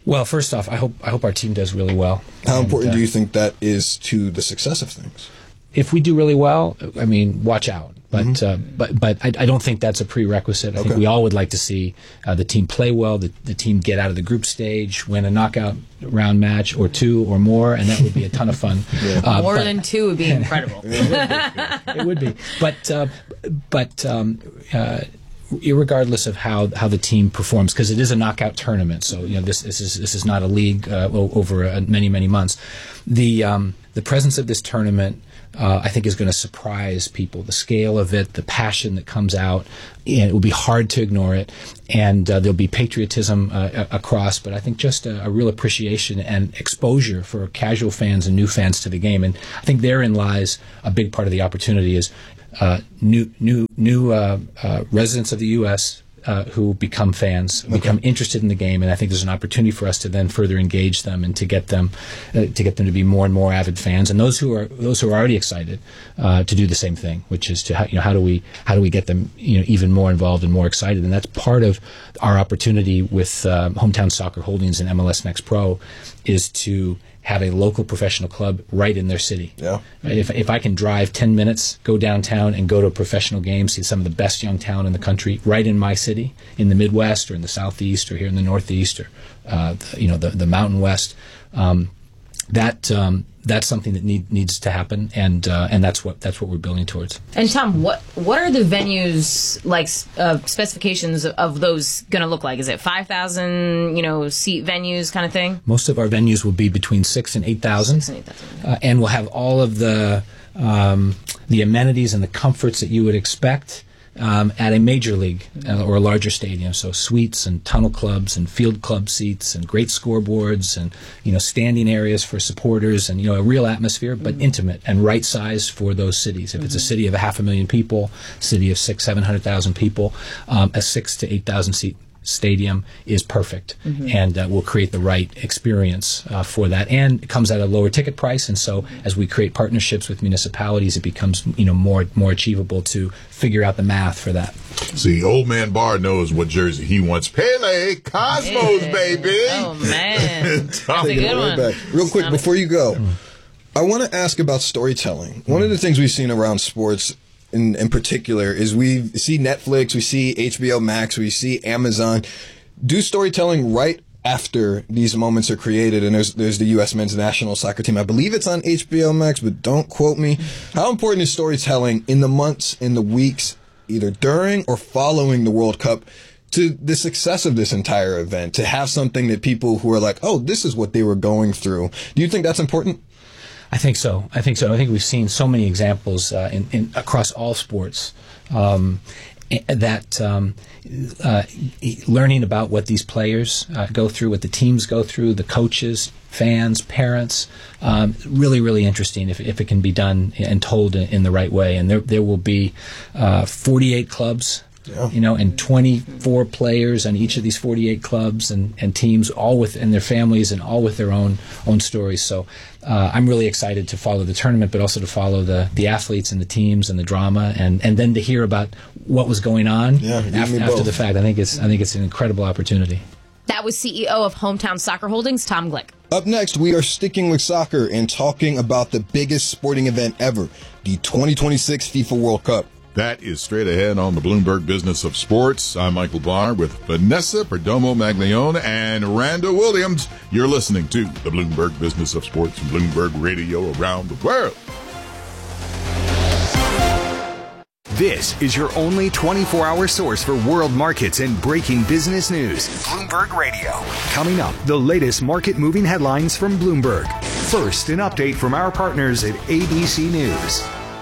Well, first off, I hope I hope our team does really well. How and, important uh, do you think that is to the success of things? If we do really well, I mean, watch out. But Mm-hmm. uh, but but I, I don't think that's a prerequisite. I Okay. think we all would like to see uh, the team play well, the, the team get out of the group stage, win a knockout round match or two or more, and that would be a ton of fun. Yeah. Uh, More but- than two would be incredible. it would be. But uh, but um, uh, irregardless of how how the team performs, because it is a knockout tournament, so you know this this is this is not a league uh, o- over uh, many many months. The um, the presence of this tournament, Uh, I think, is going to surprise people. The scale of it, the passion that comes out, and it will be hard to ignore it. And uh, there'll be patriotism uh, across, but I think just a, a real appreciation and exposure for casual fans and new fans to the game. And I think therein lies a big part of the opportunity: is uh, new new new uh, uh, residents of the U S Uh, who become fans, Okay. become interested in the game, and I think there's an opportunity for us to then further engage them and to get them, uh, to get them to be more and more avid fans, and those who are those who are already excited uh, to do the same thing, which is to how, you know how do we how do we get them you know even more involved and more excited, and that's part of our opportunity with uh, Hometown Soccer Holdings and M L S Next Pro, is to have a local professional club right in their city. Yeah. Right? If if I can drive ten minutes, go downtown and go to a professional game, see some of the best young talent in the country right in my city, in the Midwest or in the Southeast or here in the Northeast or uh, the, you know the the Mountain West, um, that um, that's something that need, needs to happen, and uh, and that's what that's what we're building towards. And Tom, what what are the venues like uh, specifications of, of those going to look like? Is it five thousand you know seat venues kind of thing? Most of our venues will be between six and eight thousand, Six and eight thousand. uh, and we'll have all of the um, the amenities and the comforts that you would expect um, at a major league uh, or a larger stadium. So suites and tunnel clubs and field club seats and great scoreboards and you know standing areas for supporters and you know a real atmosphere, but intimate and right sized for those cities. If it's a city of a half a million people, city of six seven hundred thousand people, um, a six to eight thousand seat stadium is perfect, Mhm. and uh, will create the right experience uh, for that, and it comes at a lower ticket price. And so as we create partnerships with municipalities, it becomes you know more more achievable to figure out the math for that. See, old man Barr knows what jersey he wants. Pele Cosmos, Yeah. baby. Oh man, that's a Taking it good right one. back. Real quick, before you go, I want to ask about storytelling. One of the things we've seen around sports in, in particular is we see Netflix, we see H B O Max, we see Amazon do storytelling right after these moments are created. And there's there's the U S men's national soccer team. I believe it's on H B O Max, but don't quote me. How important is storytelling in the months, in the weeks, either during or following the World Cup, to the success of this entire event, to have something that people who are like, oh, this is what they were going through? Do you think that's important? I think so. I think so. I think we've seen so many examples uh, in, in across all sports um, that um, uh, learning about what these players uh, go through, what the teams go through, the coaches, fans, parents, um, really, really interesting if, if it can be done and told in, in the right way. And there there will be uh, forty-eight clubs. Yeah. You know, and twenty-four players on each of these forty-eight clubs and, and teams, all with and their families and all with their own own stories. So uh, I'm really excited to follow the tournament, but also to follow the, the athletes and the teams and the drama, and, and then to hear about what was going on yeah, after, after the fact. I think it's I think it's an incredible opportunity. That was C E O of Hometown Soccer Holdings, Tom Glick. Up next, we are sticking with soccer and talking about the biggest sporting event ever, the twenty twenty-six FIFA World Cup. That is straight ahead on the Bloomberg Business of Sports. I'm Michael Barr with Vanessa Perdomo Maglione and Randall Williams. You're listening to the Bloomberg Business of Sports and Bloomberg Radio around the world. This is your only twenty-four hour source for world markets and breaking business news. Bloomberg Radio. Coming up, the latest market moving headlines from Bloomberg. First, an update from our partners at A B C News.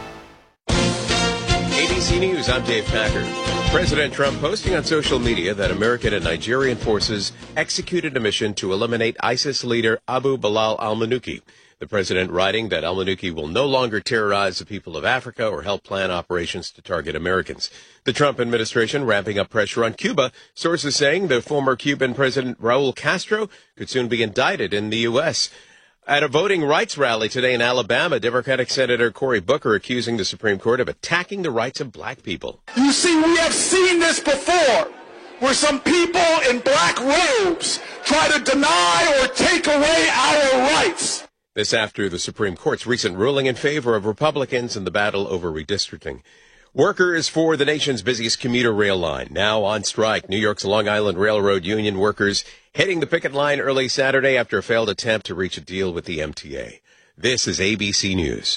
A B C News, I'm Dave Packard. President Trump posting on social media that American and Nigerian forces executed a mission to eliminate ISIS leader Abu Bilal al-Manuki. The president writing that al-Manuki will no longer terrorize the people of Africa or help plan operations to target Americans. The Trump administration ramping up pressure on Cuba. Sources saying the former Cuban President Raul Castro could soon be indicted in the U S At a voting rights rally today in Alabama, Democratic Senator Cory Booker accusing the Supreme Court of attacking the rights of black people. You see, we have seen this before. where some people in black robes try to deny or take away our rights. This after the Supreme Court's recent ruling in favor of Republicans in the battle over redistricting. Workers for the nation's busiest commuter rail line now on strike. New York's Long Island Railroad Union workers hitting the picket line early Saturday after a failed attempt to reach a deal with the M T A. This is A B C News.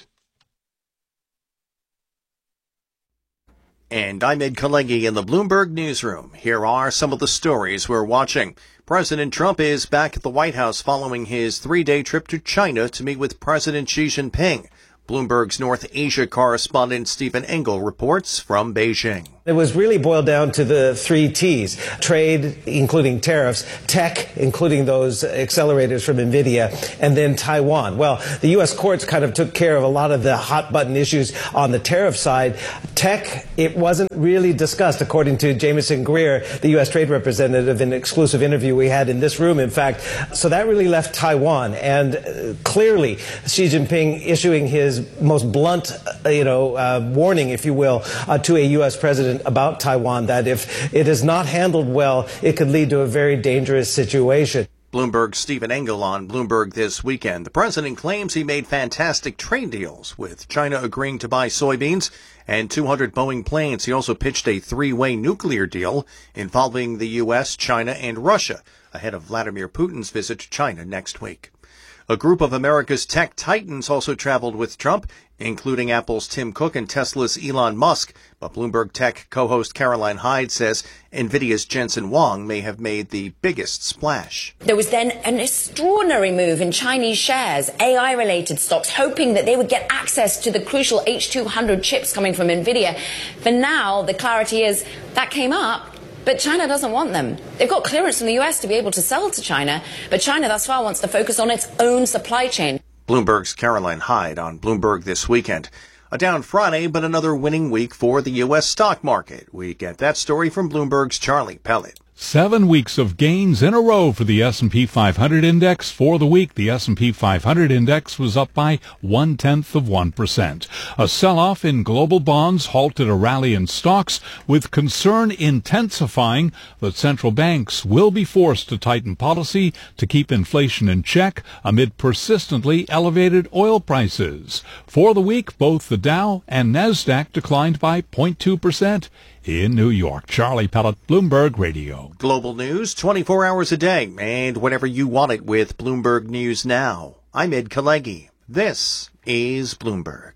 And I'm Ed Kalegi in the Bloomberg Newsroom. Here are some of the stories we're watching. President Trump is back at the White House following his three-day trip to China to meet with President Xi Jinping. Bloomberg's North Asia correspondent Stephen Engel reports from Beijing. It was really boiled down to the three T's: trade, including tariffs; tech, including those accelerators from NVIDIA; and then Taiwan. Well, the U S courts kind of took care of a lot of the hot button issues on the tariff side. Tech, it wasn't really discussed, according to Jameson Greer, the U S trade representative, in an exclusive interview we had in this room, in fact. So that really left Taiwan. And uh, clearly, Xi Jinping issuing his most blunt, uh, you know, uh, warning, if you will, uh, to a U S president about Taiwan, that if it is not handled well, it could lead to a very dangerous situation. Bloomberg's Stephen Engel on Bloomberg This Weekend. The president claims he made fantastic trade deals, with China agreeing to buy soybeans and two hundred Boeing planes. He also pitched a three-way nuclear deal involving the U S, China, and Russia ahead of Vladimir Putin's visit to China next week. A group of America's tech titans also traveled with Trump, including Apple's Tim Cook and Tesla's Elon Musk. But Bloomberg Tech co-host Caroline Hyde says NVIDIA's Jensen Huang may have made the biggest splash. There was then an extraordinary move in Chinese shares, A I-related stocks, hoping that they would get access to the crucial H two hundred chips coming from NVIDIA. For now, the clarity is that came up, but China doesn't want them. They've got clearance from the U S to be able to sell to China, but China thus far wants to focus on its own supply chain. Bloomberg's Caroline Hyde on Bloomberg This Weekend. A down Friday, but another winning week for the U S stock market. We get that story from Bloomberg's Charlie Pellet. Seven weeks of gains in a row for the S and P five hundred index. For the week, the S and P five hundred index was up by one-tenth of one percent. A sell-off in global bonds halted a rally in stocks, with concern intensifying that central banks will be forced to tighten policy to keep inflation in check amid persistently elevated oil prices. For the week, both the Dow and NASDAQ declined by zero point two percent. In New York, Charlie Pellet, Bloomberg Radio. Global news twenty-four hours a day and whenever you want it with Bloomberg News Now. I'm Ed Kalegi. This is Bloomberg.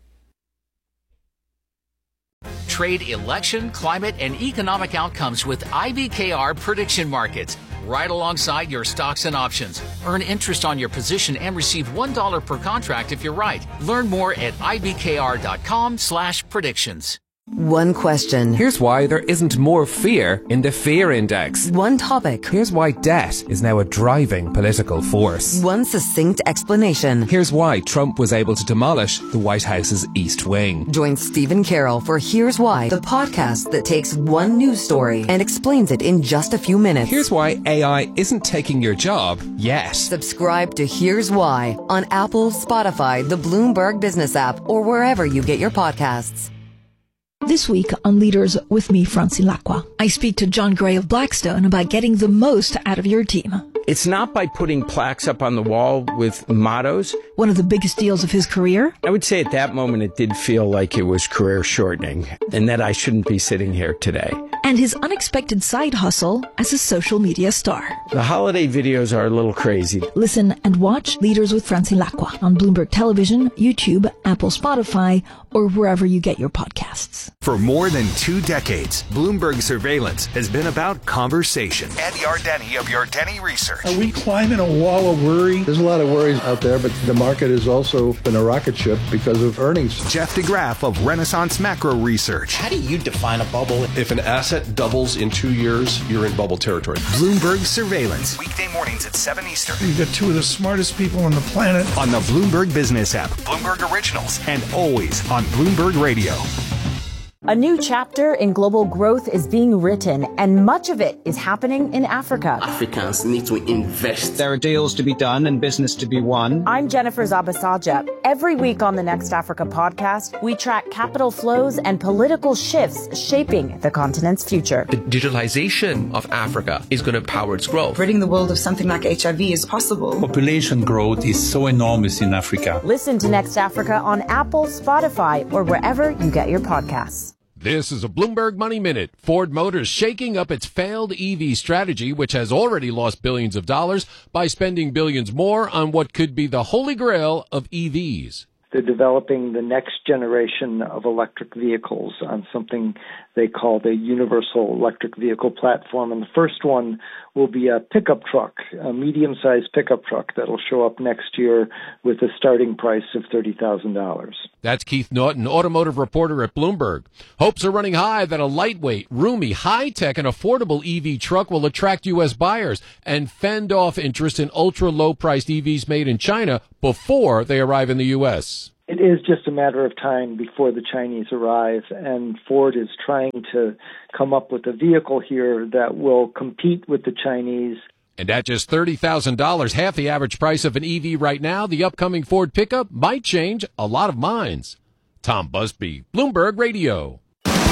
Trade, election, climate, and economic outcomes with I B K R Prediction Markets. Right alongside your stocks and options. Earn interest on your position and receive one dollar per contract if you're right. Learn more at ibkr.com slash predictions. One question. Here's why there isn't more fear in the fear index. One topic. Here's why debt is now a driving political force. One succinct explanation. Here's why Trump was able to demolish the White House's East Wing. Join Stephen Carroll for Here's Why, the podcast that takes one news story and explains it in just a few minutes. Here's why A I isn't taking your job yet. Subscribe to Here's Why on Apple, Spotify, the Bloomberg Business app, or wherever you get your podcasts. This week on Leaders with me, Francine Lacqua, I speak to John Gray of Blackstone about getting the most out of your team. It's not by putting plaques up on the wall with mottos. One of the biggest deals of his career? I would say at that moment it did feel like it was career shortening and that I shouldn't be sitting here today. And his unexpected side hustle as a social media star. The holiday videos are a little crazy. Listen and watch Leaders with Francine Lacqua on Bloomberg Television, YouTube, Apple, Spotify, or wherever you get your podcasts. For more than two decades, Bloomberg Surveillance has been about conversation. Andy Ardeni of Ardeni Research. Are we climbing a wall of worry? There's a lot of worries out there, but the market has also been a rocket ship because of earnings. Jeff DeGraff of Renaissance Macro Research. How do you define a bubble? If an asset doubles in two years, you're in bubble territory. Bloomberg Surveillance. Weekday mornings at seven Eastern. You've got two of the smartest people on the planet. On the Bloomberg Business app, Bloomberg Originals, and always on Bloomberg Radio. A new chapter in global growth is being written, and much of it is happening in Africa. Africans need to invest. There are deals to be done and business to be won. I'm Jennifer Zabasaja. Every week on the Next Africa podcast, we track capital flows and political shifts shaping the continent's future. The digitalization of Africa is going to power its growth. Ridding the world of something like H I V is possible. Population growth is so enormous in Africa. Listen to Next Africa on Apple, Spotify, or wherever you get your podcasts. This is a Bloomberg Money Minute. Ford Motors shaking up its failed E V strategy, which has already lost billions of dollars, by spending billions more on what could be the holy grail of E Vs. They're developing the next generation of electric vehicles on something they call the Universal Electric Vehicle Platform. And the first one will be a pickup truck, a medium-sized pickup truck that'll show up next year with a starting price of thirty thousand dollars. That's Keith Naughton, automotive reporter at Bloomberg. Hopes are running high that a lightweight, roomy, high-tech, and affordable E V truck will attract U S buyers and fend off interest in ultra-low-priced E Vs made in China before they arrive in the U S. It is just a matter of time before the Chinese arrive, and Ford is trying to come up with a vehicle here that will compete with the Chinese. And at just thirty thousand dollars, half the average price of an E V right now, the upcoming Ford pickup might change a lot of minds. Tom Busby, Bloomberg Radio.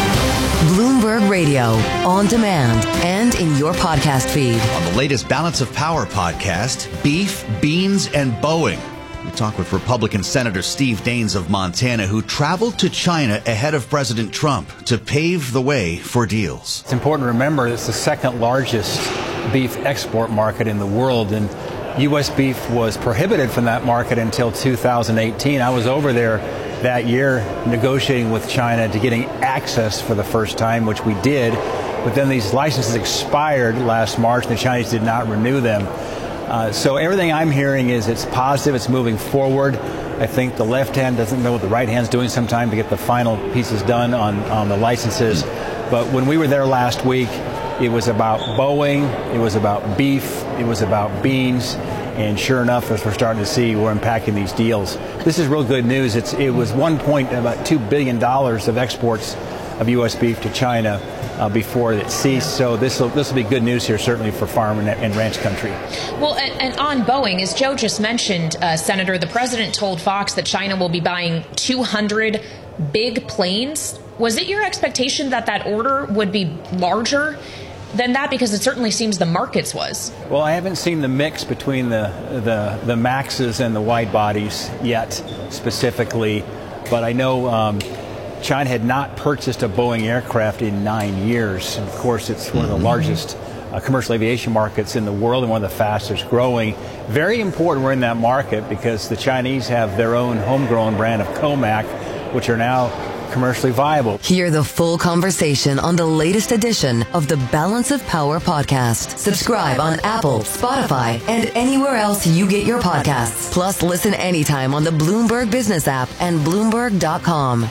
Bloomberg Radio, on demand and in your podcast feed. On the latest Balance of Power podcast, beef, beans, and Boeing. We talk with Republican Senator Steve Daines of Montana, who traveled to China ahead of President Trump to pave the way for deals. It's important to remember it's the second largest beef export market in the world, and U S beef was prohibited from that market until two thousand eighteen. I was over there that year negotiating with China to getting access for the first time, which we did, but then these licenses expired last March and the Chinese did not renew them. Uh, so everything I'm hearing is it's positive, it's moving forward. I think the left hand doesn't know what the right hand's doing sometimes to get the final pieces done on, on the licenses. But when we were there last week, it was about Boeing, it was about beef, it was about beans, and sure enough, as we're starting to see, we're unpacking these deals. This is real good news. It's, it was one point about two billion dollars of exports of U S beef to China uh, before it ceased. So this will this will be good news here, certainly for farm and, and ranch country. Well, and, and on Boeing, as Joe just mentioned, uh, Senator, the president told Fox that China will be buying two hundred big planes. Was it your expectation that that order would be larger than that? Because it certainly seems the market's was. Well, I haven't seen the mix between the the, the Maxes and the wide bodies yet, specifically, but I know um, China had not purchased a Boeing aircraft in nine years. And of course, it's one of the largest uh, commercial aviation markets in the world and one of the fastest growing. Very important we're in that market because the Chinese have their own homegrown brand of Comac, which are now commercially viable. Hear the full conversation on the latest edition of the Balance of Power podcast. Subscribe on Apple, Spotify, and anywhere else you get your podcasts. Plus, listen anytime on the Bloomberg Business app and Bloomberg dot com.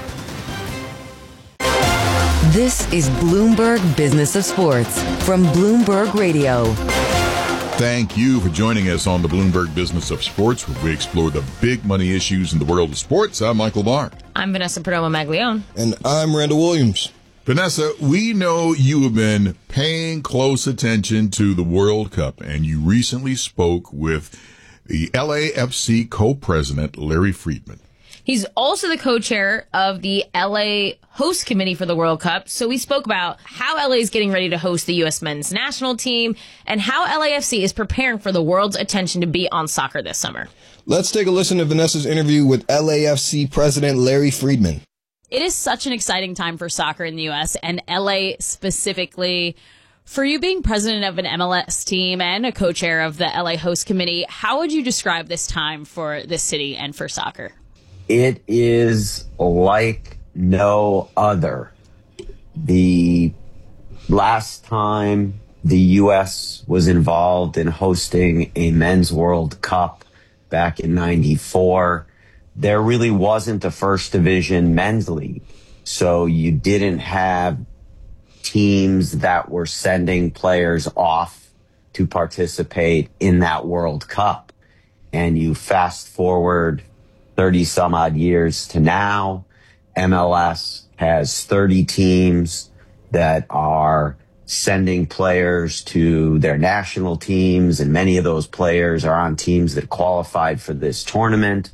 This is Bloomberg Business of Sports from Bloomberg Radio. Thank you for joining us on the Bloomberg Business of Sports, where we explore the big money issues in the world of sports. I'm Michael Barr. I'm Vanessa Perdomo-Maglione. And I'm Randall Williams. Vanessa, we know you have been paying close attention to the World Cup, and you recently spoke with the L A F C co-president, Larry Friedman. He's also the co-chair of the L A host committee for the World Cup. So we spoke about how L A is getting ready to host the U S men's national team and how L A F C is preparing for the world's attention to be on soccer this summer. Let's take a listen to Vanessa's interview with L A F C president Larry Friedman. It is such an exciting time for soccer in the U S and L A specifically. For you being president of an M L S team and a co-chair of the L A host committee, how would you describe this time for this city and for soccer? It is like no other. The last time the U S was involved in hosting a men's World Cup back in ninety-four, there really wasn't a first division men's league. So you didn't have teams that were sending players off to participate in that World Cup. And you fast forward thirty some odd years to now, M L S has thirty teams that are sending players to their national teams, and many of those players are on teams that qualified for this tournament.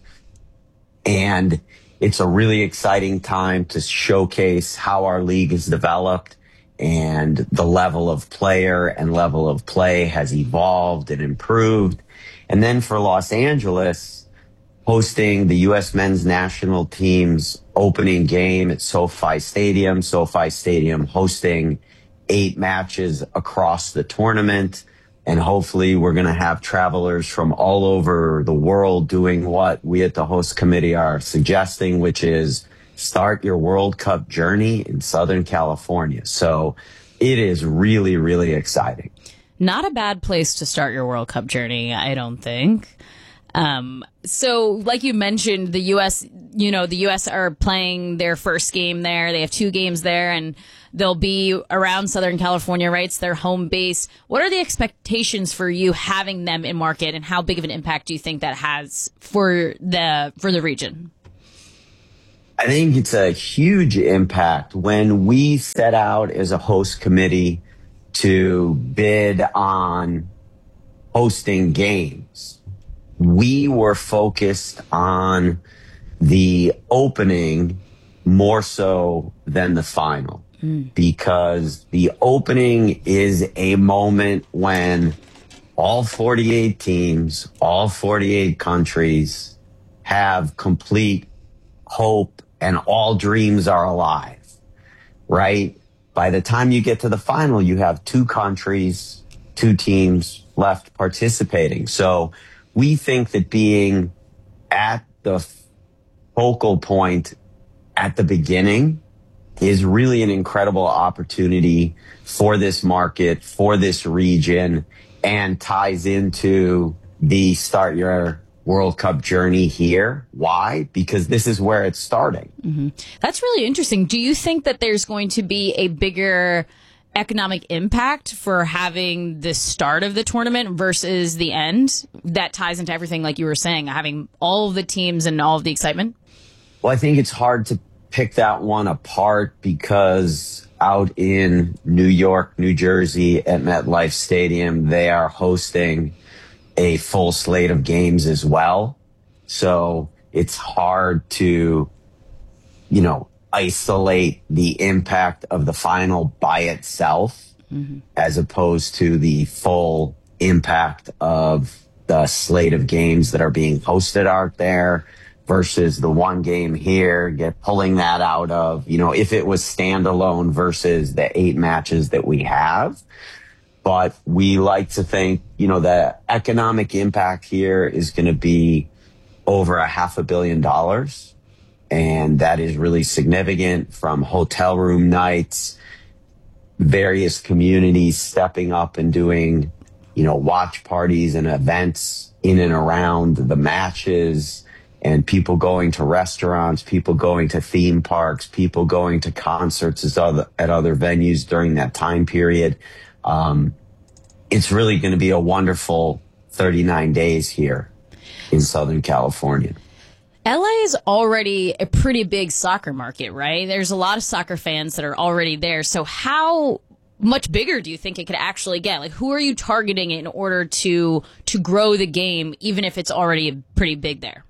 And it's a really exciting time to showcase how our league has developed, and the level of player and level of play has evolved and improved. And then for Los Angeles, hosting the U S men's national team's opening game at SoFi Stadium, SoFi Stadium hosting eight matches across the tournament. And hopefully we're going to have travelers from all over the world doing what we at the host committee are suggesting, which is start your World Cup journey in Southern California. So it is really, really exciting. Not a bad place to start your World Cup journey, I don't think. Um, so like you mentioned, the U S, you know, the U S are playing their first game there. They have two games there, and they'll be around Southern California, right? It's their home base. What are the expectations for you having them in market, and how big of an impact do you think that has for the, for the region? I think it's a huge impact. When we set out as a host committee to bid on hosting games, we were focused on the opening more so than the final, mm. because the opening is a moment when all forty-eight teams, all forty-eight countries have complete hope and all dreams are alive, right? By the time you get to the final, you have two countries, two teams left participating. So we think that being at the focal point at the beginning is really an incredible opportunity for this market, for this region, and ties into the start your World Cup journey here. Why? Because this is where it's starting. Mm-hmm. That's really interesting. Do you think that there's going to be a bigger economic impact for having the start of the tournament versus the end? That ties into everything, like you were saying, having all of the teams and all of the excitement? Well, I think it's hard to pick that one apart because out in New York, New Jersey at MetLife Stadium, they are hosting a full slate of games as well. So it's hard to, you know, isolate the impact of the final by itself, mm-hmm. as opposed to the full impact of the slate of games that are being hosted out there versus the one game here, get pulling that out of, you know, if it was standalone versus the eight matches that we have. But we like to think, you know, the economic impact here is going to be over a half a billion dollars. And that is really significant, from hotel room nights, various communities stepping up and doing, you know, watch parties and events in and around the matches, and people going to restaurants, people going to theme parks, people going to concerts at other, at other venues during that time period. Um, it's really going to be a wonderful thirty-nine days here in Southern California. L A is already a pretty big soccer market, right? There's a lot of soccer fans that are already there. So how much bigger do you think it could actually get? Like, who are you targeting in order to to grow the game, even if it's already pretty big there?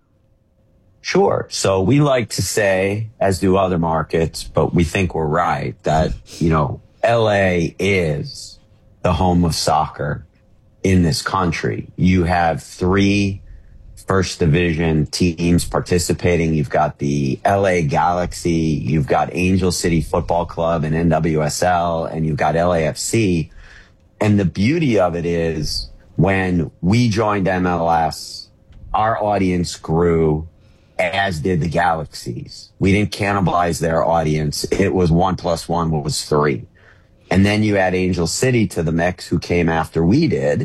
Sure. So we like to say, as do other markets, but we think we're right, that, you know, L A is the home of soccer in this country. You have three first division teams participating. You've got the L A Galaxy, you've got Angel City Football Club and N W S L, and you've got L A F C. And the beauty of it is, when we joined M L S, our audience grew, as did the Galaxies. We didn't cannibalize their audience. It was one plus one was three. And then you add Angel City to the mix, who came after we did,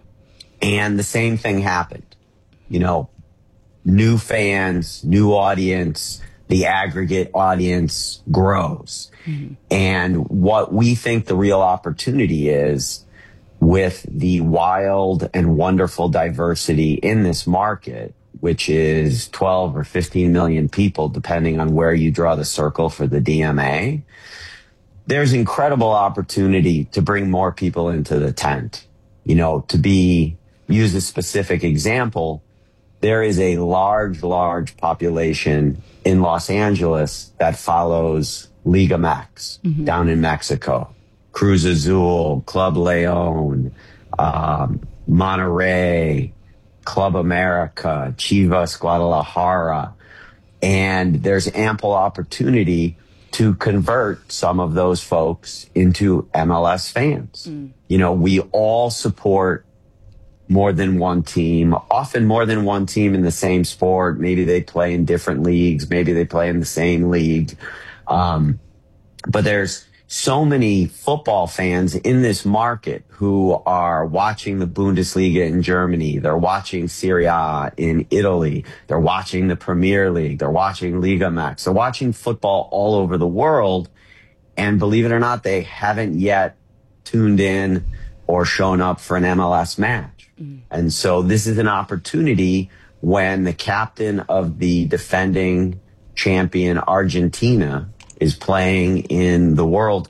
and the same thing happened. You know, new fans, new audience, the aggregate audience grows. Mm-hmm. And what we think the real opportunity is, with the wild and wonderful diversity in this market, which is twelve or fifteen million people, depending on where you draw the circle for the D M A, there's incredible opportunity to bring more people into the tent. You know, to be, use a specific example, there is a large, large population in Los Angeles that follows Liga M X mm-hmm. down in Mexico. Cruz Azul, Club Leon, um, Monterrey, Club America, Chivas Guadalajara. And there's ample opportunity to convert some of those folks into M L S fans. Mm. You know, we all support more than one team, often more than one team in the same sport. Maybe they play in different leagues. Maybe they play in the same league. Um, but there's so many football fans in this market who are watching the Bundesliga in Germany. They're watching Serie A in Italy. They're watching the Premier League. They're watching Liga M X. They're watching football all over the world. And believe it or not, they haven't yet tuned in or shown up for an M L S match. Mm. And so this is an opportunity when the captain of the defending champion Argentina is playing in the World